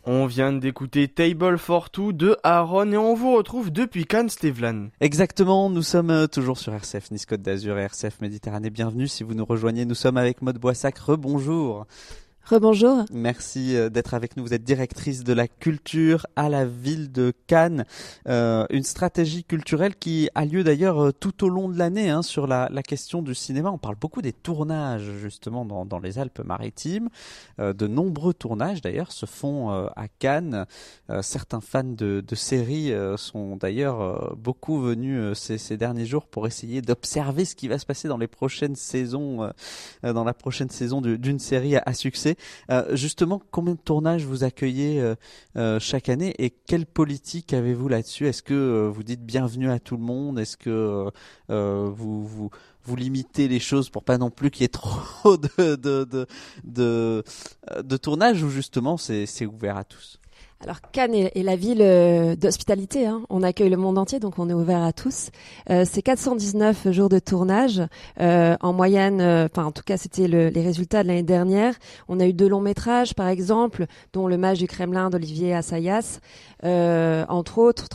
On vient d'écouter Table for Two de Aaron et on vous retrouve depuis Cannes, Stevlan. Exactement, nous sommes toujours sur RCF Nice Côte d'Azur et RCF Méditerranée. Bienvenue si vous nous rejoignez, nous sommes avec Maude Boissac. Rebonjour. Rebonjour. Merci d'être avec nous. Vous êtes directrice de la culture à la ville de Cannes. Une stratégie culturelle qui a lieu d'ailleurs tout au long de l'année sur la question du cinéma. On parle beaucoup des tournages justement dans les Alpes-Maritimes. De nombreux tournages d'ailleurs se font à Cannes. Certains fans de séries sont d'ailleurs beaucoup venus ces derniers jours pour essayer d'observer ce qui va se passer dans les prochaines saisons, dans la prochaine saison d'une série à succès. Justement, combien de tournages vous accueillez chaque année et quelle politique avez-vous là-dessus? Est-ce que vous dites bienvenue à tout le monde? Est-ce que vous limitez les choses pour pas non plus qu'il y ait trop de tournages ou justement c'est ouvert à tous? Alors Cannes est la ville d'hospitalité, on accueille le monde entier, donc on est ouvert à tous. C'est 419 jours de tournage, en moyenne, en tout cas c'était les résultats de l'année dernière. On a eu 2 longs métrages par exemple, dont Le Mage du Kremlin d'Olivier Assayas, entre autres,